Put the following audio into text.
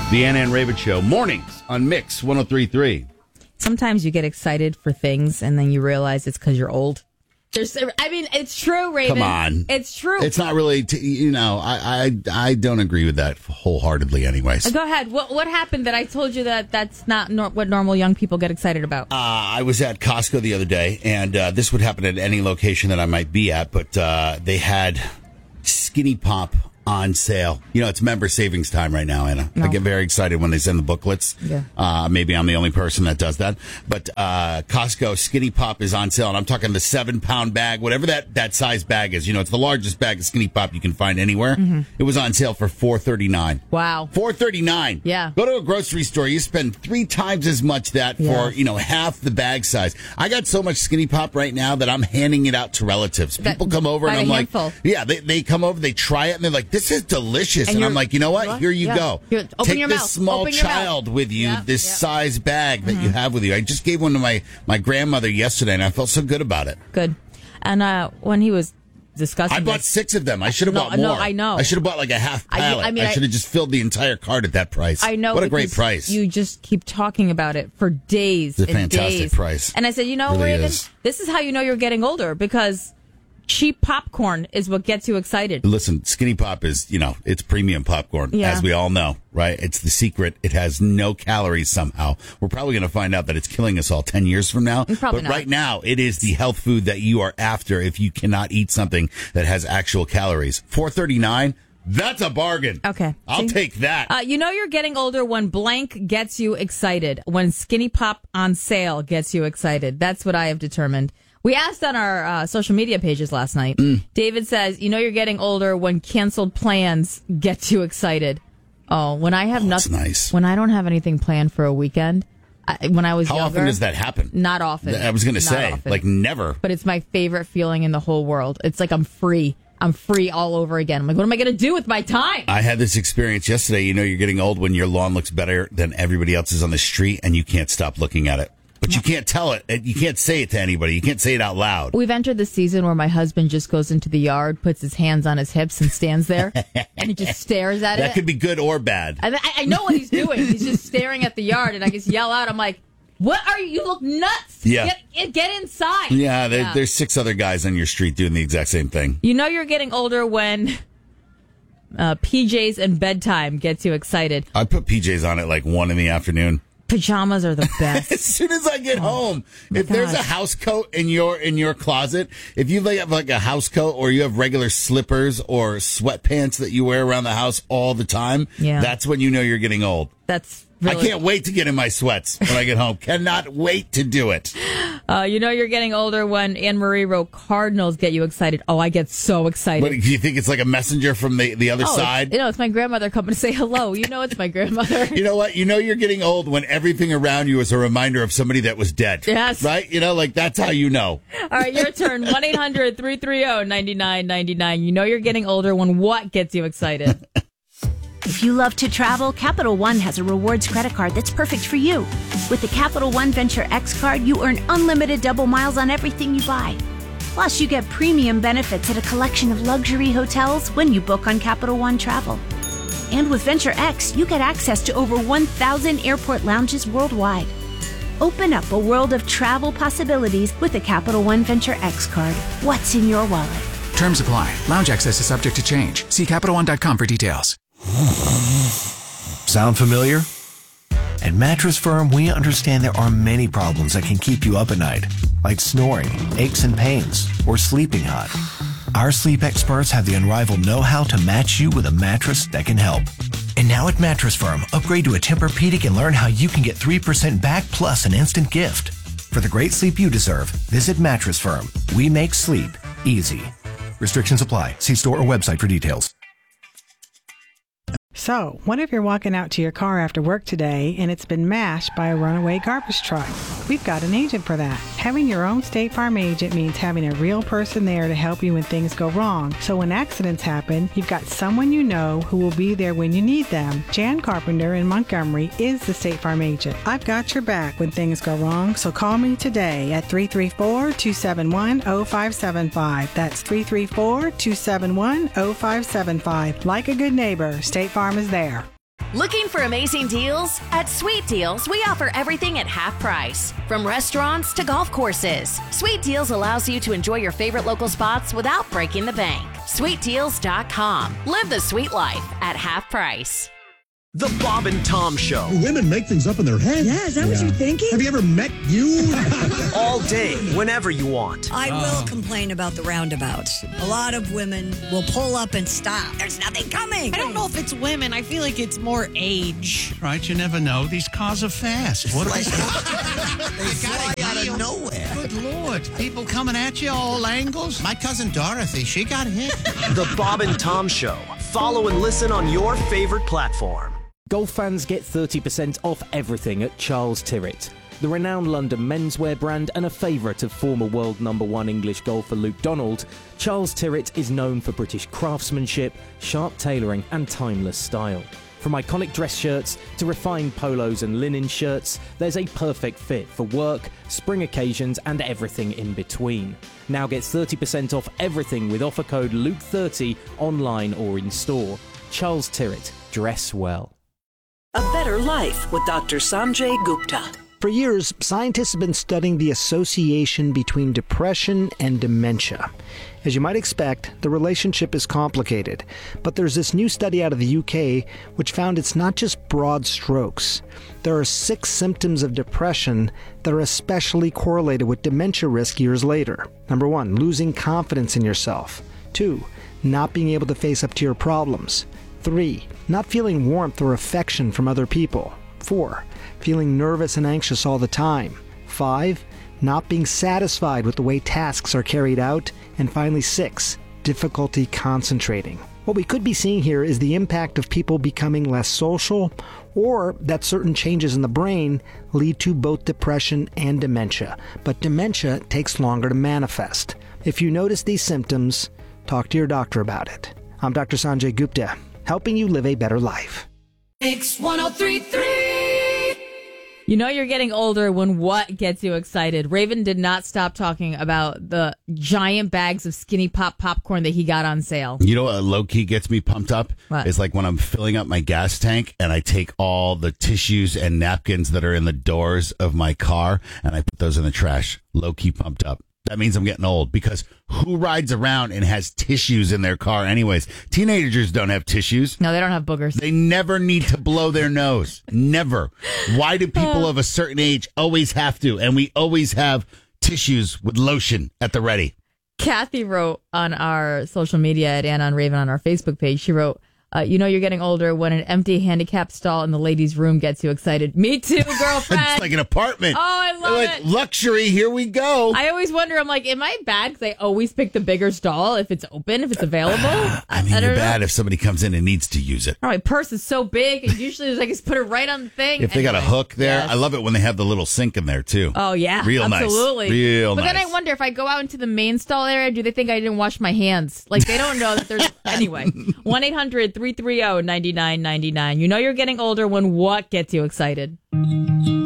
The Ann Ravitch Show, mornings on Mix 103.3. Sometimes you get excited for things and then you realize it's because you're old. It's true, Raven. Come on. It's true. It's not really, I don't agree with that wholeheartedly anyways. Go ahead. What happened that I told you that's not what normal young people get excited about? I was at Costco the other day, and this would happen at any location that I might be at, but they had Skinny Pop on sale. It's member savings time right now, Anna. No. I get very excited when they send the booklets. Yeah. Maybe I'm the only person that does that. But Costco Skinny Pop is on sale, and I'm talking the 7-pound bag, whatever that size bag is. It's the largest bag of Skinny Pop you can find anywhere. Mm-hmm. It was on sale for $4.39. Wow. $4.39. Yeah. Go to a grocery store, you spend 3 times as much that for, half the bag size. I got so much Skinny Pop right now that I'm handing it out to relatives. People come over and I'm like, yeah, they come over, they try it, and they're like, this is delicious. And I'm like, you know what? Here you go. Take this small child with you, this size bag that you have with you. I just gave one to my grandmother yesterday, and I felt so good about it. Good. And when he was discussing I bought 6 of them. I should have bought more. No, I know. I should have bought like a half pallet. I should have just filled the entire cart at that price. I know. What a great price. You just keep talking about it for days It's a and fantastic days. price. And I said, Really Raven, is. this is how you know you're getting older, because cheap popcorn is what gets you excited. Listen, Skinny Pop is, it's premium popcorn, as we all know, right? It's the secret. It has no calories somehow. We're probably going to find out that it's killing us all 10 years from now. Probably but not. Right now, it is the health food that you are after if you cannot eat something that has actual calories. $4.39. That's a bargain. Okay. I'll take that. You're getting older when blank gets you excited. When Skinny Pop on sale gets you excited. That's what I have determined. We asked on our social media pages last night. David says, you're getting older when canceled plans get you excited. Oh, when I have nothing. That's nice. When I don't have anything planned for a weekend. When I was How younger. often does that happen? Not often. I was going to say, like never. But it's my favorite feeling in the whole world. It's like I'm free. I'm free all over again. I'm like, what am I going to do with my time? I had this experience yesterday. You're getting old when your lawn looks better than everybody else's on the street, and you can't stop looking at it. But you can't tell it. You can't say it to anybody. You can't say it out loud. We've entered the season where my husband just goes into the yard, puts his hands on his hips, and stands there, and he just stares at it. That could be good or bad. I know what he's doing. He's just staring at the yard, and I just yell out. I'm like, what are you? You look nuts. Yeah. Get inside. Yeah, there's 6 other guys on your street doing the exact same thing. You're getting older when PJs and bedtime gets you excited. I put PJs on at like 1 in the afternoon. Pajamas are the best. As soon as I get home, if there's a house coat in your closet, if you have like a house coat or you have regular slippers or sweatpants that you wear around the house all the time, that's when you know you're getting old. That's really... I can't wait to get in my sweats when I get home. Cannot wait to do it. You're getting older when Anne-Marie wrote Cardinals get you excited. Oh, I get so excited. But do you think it's like a messenger from the other side? It's my grandmother coming to say hello. It's my grandmother. You know what? You're getting old when everything around you is a reminder of somebody that was dead. Yes. Right? That's how you know. All right, your turn. 1-800-330-9999. You're getting older when what gets you excited? If you love to travel, Capital One has a rewards credit card that's perfect for you. With the Capital One Venture X card, you earn unlimited double miles on everything you buy. Plus, you get premium benefits at a collection of luxury hotels when you book on Capital One Travel. And with Venture X, you get access to over 1,000 airport lounges worldwide. Open up a world of travel possibilities with the Capital One Venture X card. What's in your wallet? Terms apply. Lounge access is subject to change. See CapitalOne.com for details. Sound familiar? At Mattress Firm, we understand there are many problems that can keep you up at night, like snoring, aches and pains, or sleeping hot. Our sleep experts have the unrivaled know-how to match you with a mattress that can help. And now at Mattress Firm, upgrade to a Tempur-Pedic and learn how you can get 3% back plus an instant gift. For the great sleep you deserve, visit Mattress Firm. We make sleep easy. Restrictions apply. See store or website for details. So, what if you're walking out to your car after work today and it's been mashed by a runaway garbage truck? We've got an agent for that. Having your own State Farm agent means having a real person there to help you when things go wrong. So when accidents happen, you've got someone you know who will be there when you need them. Jan Carpenter in Montgomery is the State Farm agent. I've got your back when things go wrong, so call me today at 334-271-0575. That's 334-271-0575. Like a good neighbor, State Farm is there. Looking for amazing deals? At Sweet Deals, we offer everything at half price. From restaurants to golf courses, Sweet Deals allows you to enjoy your favorite local spots without breaking the bank. SweetDeals.com. Live the sweet life at half price. The Bob and Tom Show. Women make things up in their head. Yeah, is that what you're thinking? Have you ever met you? All day, whenever you want. I will complain about the roundabouts. A lot of women will pull up and stop. There's nothing coming. I don't know if it's women. I feel like it's more age. Right, you never know. These cars are fast. What are they fly out of nowhere. Good Lord. People coming at you all angles. My cousin Dorothy, she got hit. The Bob and Tom Show. Follow and listen on your favorite platform. Golf fans get 30% off everything at Charles Tyrrett. The renowned London menswear brand and a favourite of former world #1 English golfer Luke Donald, Charles Tyrrett is known for British craftsmanship, sharp tailoring and timeless style. From iconic dress shirts to refined polos and linen shirts, there's a perfect fit for work, spring occasions and everything in between. Now get 30% off everything with offer code Luke30 online or in store. Charles Tyrrett. Dress well. A Better Life with Dr. Sanjay Gupta. For years, scientists have been studying the association between depression and dementia. As you might expect, the relationship is complicated, but there's this new study out of the UK which found it's not just broad strokes. There are 6 symptoms of depression that are especially correlated with dementia risk years later. Number 1, losing confidence in yourself. 2, not being able to face up to your problems. 3, not feeling warmth or affection from other people. 4, feeling nervous and anxious all the time. 5, not being satisfied with the way tasks are carried out. And finally 6, difficulty concentrating. What we could be seeing here is the impact of people becoming less social, or that certain changes in the brain lead to both depression and dementia. But dementia takes longer to manifest. If you notice these symptoms, talk to your doctor about it. I'm Dr. Sanjay Gupta, helping you live a better life. Mix 103.3. You know you're getting older when what gets you excited. Raven did not stop talking about the giant bags of Skinny Pop popcorn that he got on sale. You know what low-key gets me pumped up? What? It's like when I'm filling up my gas tank and I take all the tissues and napkins that are in the doors of my car and I put those in the trash. Low-key pumped up. That means I'm getting old, because who rides around and has tissues in their car anyways? Teenagers don't have tissues. No, they don't have boogers. They never need to blow their nose. Never. Why do people of a certain age always have to? And we always have tissues with lotion at the ready. Kathy wrote on our social media at Anna and Raven on our Facebook page, she wrote, you know you're getting older when an empty handicap stall in the ladies' room gets you excited. Me too, girlfriend. It's like an apartment. Oh, I love it. Luxury, here we go. I always wonder, I'm like, am I bad because I always pick the bigger stall if it's open, if it's available? I mean, you're bad if somebody comes in and needs to use it. Oh, my purse is so big, and usually I just put it right on the thing. If they got a hook there, yes. I love it when they have the little sink in there, too. Oh, yeah. Real absolutely. Nice. Real but nice. But then I wonder, if I go out into the main stall area, do they think I didn't wash my hands? Like, they don't know that there's... Anyway, 1-800-330-9999. You know you're getting older when what gets you excited?